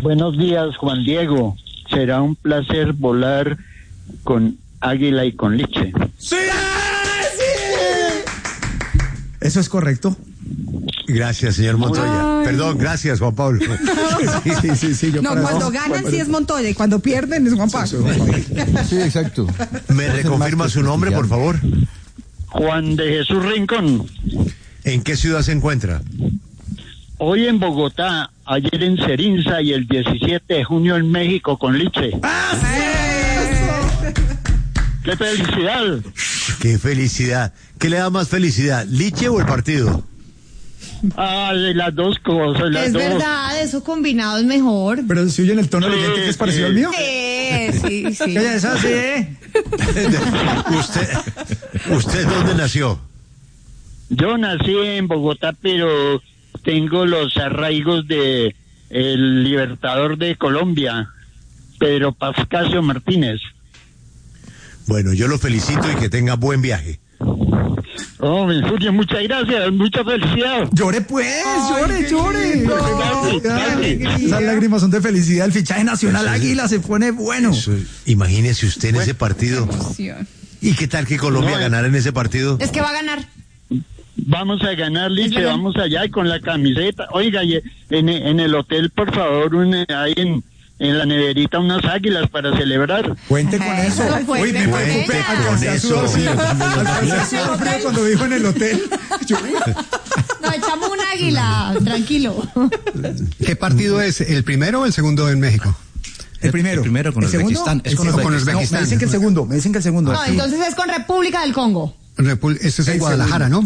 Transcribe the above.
Buenos días, Juan Diego. Será un placer volar con Águila y con Liche. ¡Sí! ¿Eso es correcto? Gracias, señor Montoya. Ay. Perdón, gracias, Juan Pablo. Sí. No, cuando ganan sí es Montoya y cuando pierden es Juan Pablo. Sí, exacto. ¿Me reconfirma su nombre, por favor? Juan de Jesús Rincón. ¿En qué ciudad se encuentra? Hoy en Bogotá, ayer en Cerinza y el 17 de junio en México con Liche. ¡Qué felicidad! ¡Qué felicidad! ¿Qué le da más felicidad, Liche o el partido? De las dos cosas, las Es dos. verdad, eso combinado es mejor. Pero si oyen el tono del oyente que es parecido al mío. Sí. Ella es así, ¿eh? ¿Usted dónde nació? Yo nací en Bogotá, pero tengo los arraigos de el libertador de Colombia, Pedro Pascasio Martínez. Bueno, yo lo felicito y que tenga buen viaje. Oh, Julio, muchas gracias, mucha felicidad. Llore pues, llore. Gracias. Esas lágrimas son de felicidad. El fichaje nacional Águila se pone bueno. Imagínese usted en ese partido. ¿Y qué tal que Colombia ganara en ese partido? Es que va a ganar. Vamos a ganar, Liche, vamos allá y con la camiseta. Oiga, y en el hotel, por favor, ahí en la neverita unas águilas para celebrar. Cuente con eso. Uy, me preocupé. Alcancé a sudar frío cuando dijo en el hotel. Nos echamos un águila, tranquilo. ¿Qué partido es? ¿El primero o el segundo en México? El primero con Uzbekistán. Es con Uzbekistán. Me dicen que el segundo. No, entonces es con República del Congo. Esto es en Guadalajara, ¿no?